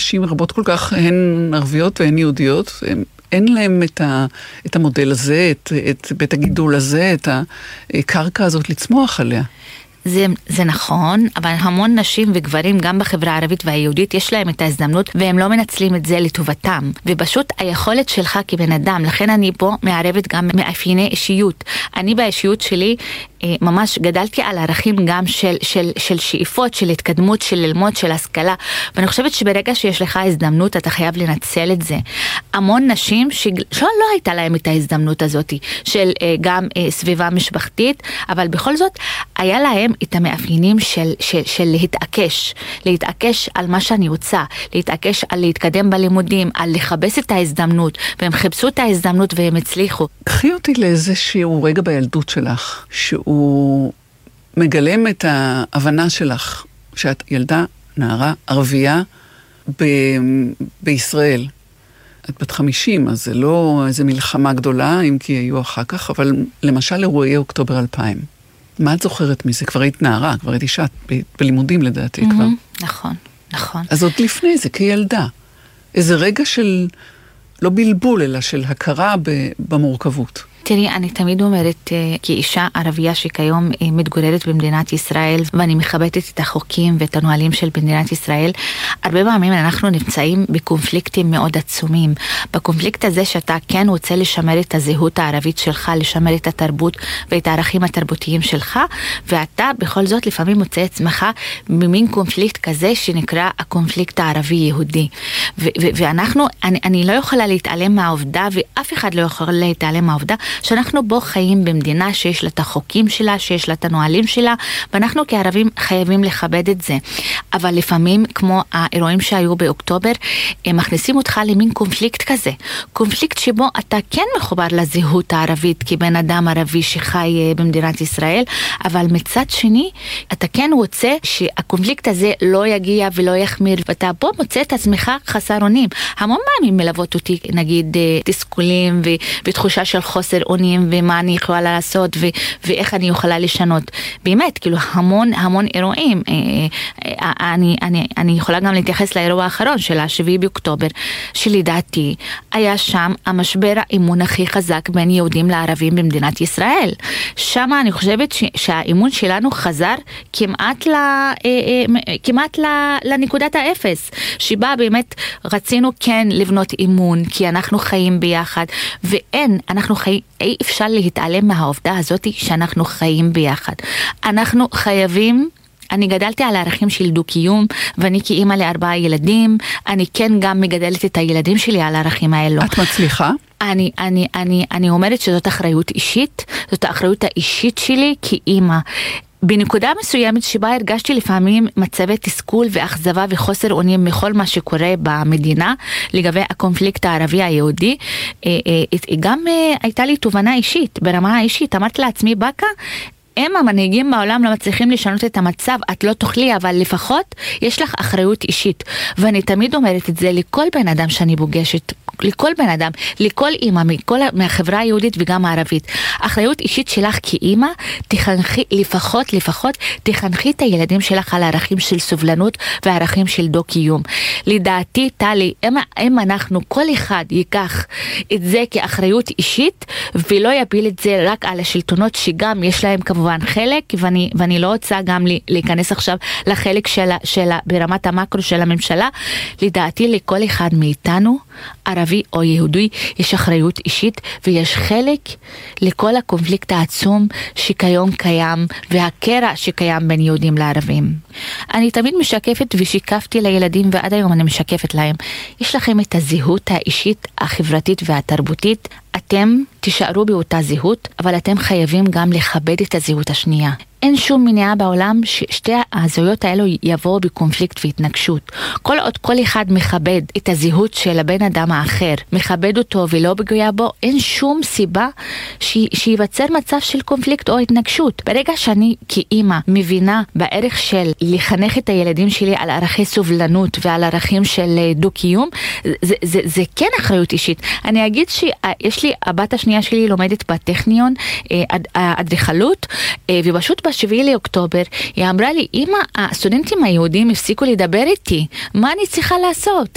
נשים רבות כל כך, הן ערביות והן יהודיות, אין להם את המודל הזה, את בית הגידול הזה, את הקרקע הזאת לצמוח עליה. זה נכון, אבל המון נשים וגברים גם בחברה הערבית והיהודית יש להם את ההזדמנות והם לא מנצלים את זה לטובתם. ופשוט היכולת שלך כבן אדם, לכן אני פה מערבת גם מאפייני אישיות. אני באישיות שלי ממש גדלתי על ערכים גם של שאיפות, של התקדמות, של ללמוד, של השכלה. ואני חושבת שברגע שיש לך הזדמנות אתה חייב לנצל את זה. המון נשים שלא הייתה להם את ההזדמנות הזאת של גם סביבה משפחתית, אבל בכל זאת היה להם את המאפיינים של להתעקש על מה שאני רוצה, להתעקש על להתקדם בלימודים, על לחפש את ההזדמנות, והם חיפשו את ההזדמנות והם הצליחו. קחי אותי לאיזשהו רגע בילדות שלך, שהוא מגלם את ההבנה שלך, שאת ילדה, נערה, ערבייה בישראל. את בת 50, אז זה לא איזו מלחמה גדולה, אם כי היו אחר כך, אבל למשל אירועי אוקטובר 2000. מה את זוכרת מזה? כבר היית נערה, כבר היית אישה בלימודים לדעתי כבר. נכון. אז עוד לפני זה, כילדה. איזה רגע של, לא בלבול, אלא של הכרה במורכבות. תראי, אני תמיד אומרת, כאישה ערבייה שכיום מתגוררת במדינת ישראל, ואני מכבדת את החוקים ואת הנהלים של מדינת ישראל, הרבה פעמים אנחנו נמצאים בקונפליקטים מאוד עצומים. בקונפליקט הזה שאתה כן רוצה לשמר את הזהות הערבית שלך, לשמר את התרבות ואת הערכים התרבותיים שלך, ואתה בכל זאת לפעמים מוצא עצמך במין קונפליקט כזה שנקרא הקונפליקט הערבי-יהודי. ואנחנו, אני לא יכולה להתעלם מהעובדה, ואף אחד לא יכול להתעלם מהעובדה, שאנחנו בו חיים במדינה שיש לה את החוקים שלה, שיש לה את הנהלים שלה, ואנחנו כערבים חייבים לכבד את זה. אבל לפעמים, כמו האירועים שהיו באוקטובר, הם מכניסים אותך למין קונפליקט כזה. קונפליקט שבו אתה כן מחובר לזהות הערבית, כבן אדם ערבי שחי במדינת ישראל, אבל מצד שני, אתה כן רוצה שהקונפליקט הזה לא יגיע ולא יחמיר, ואתה פה מוצא את עצמך חסר אונים. המון פעמים מלוות אותי, נגיד, תסכולים ותחושה של חוסר אונים, ומה אני יכולה לעשות, ואיך אני יכולה לשנות. באמת, כאילו, המון אירועים. אני יכולה גם להתייחס לאירוע האחרון של 7 באוקטובר, שלדעתי היה שם המשבר האמון הכי חזק בין יהודים לערבים במדינת ישראל. שם אני חושבת שהאמון שלנו חזר כמעט לנקודת האפס, שבה באמת רצינו כן לבנות אמון, כי אנחנו חיים ביחד, אי אפשר להתעלם מהעובדה הזאת שאנחנו חיים ביחד. אנחנו חייבים, אני גדלתי על הערכים של דו-קיום, ואני כאימא ל4 ילדים, אני כן גם מגדלת את הילדים שלי על הערכים האלו. את מצליחה? אני אומרת שזאת אחריות אישית, זאת האחריות האישית שלי כאימא. בנקודה מסוימת שבה הרגשתי לפעמים מצבת תסכול ואכזבה וחוסר אונים מכל מה שקורה במדינה לגבי הקונפליקט הערבי היהודי, גם הייתה לי תובנה אישית, ברמה האישית, אמרתי לעצמי, בקה, הם המנהיגים בעולם לא מצליחים לשנות את המצב, את לא תוכלי, אבל לפחות יש לך אחריות אישית. ואני תמיד אומרת את זה לכל בן אדם שאני פוגשת, לכל בן אדם, לכל אימא, מהחברה היהודית וגם הערבית. אחריות אישית שלך כאימא, תחנכי, לפחות, תחנכי את הילדים שלך על ערכים של סובלנות וערכים של דו-קיום. לדעתי, טלי, אם אנחנו, כל אחד ייקח את זה כאחריות אישית, ולא יפיל את זה רק על השלטונות שגם יש להם כמובן חלק, ואני לא רוצה גם להיכנס עכשיו לחלק של ברמת המקרו של הממשלה. לדעתי לכל אחד מאיתנו, ערבי או יהודי, יש אחריות אישית, ויש חלק לכל הקונפליקט העצום שכיום קיים, והקרע שקיים בין יהודים לערבים. אני תמיד משקפת ושיקפתי לילדים, ועד היום אני משקפת להם. יש לכם את הזהות האישית, החברתית והתרבותית. אתם תישארו באותה זהות, אבל אתם חייבים גם לכבד את הזהות השנייה. אין שום מניעה בעולם ששתי הזהויות האלו יבואו בקונפליקט והתנגשות. כל עוד כל אחד מכבד את הזהות של הבן אדם האחר, מכבד אותו ולא פוגע בו, אין שום סיבה שיווצר מצב של קונפליקט או התנגשות. ברגע שאני כאימא מבינה בערך של לחנך את הילדים שלי על ערכי סובלנות ועל ערכים של דו-קיום, זה כן אחריות אישית. אני אגיד שיש לי, הבת השנייה שלי לומדת בטכניון אדריכלות, ובשוט ב7 לאוקטובר, היא אמרה לי, אמא, הסטודנטים היהודים הפסיקו לדבר איתי, מה אני צריכה לעשות?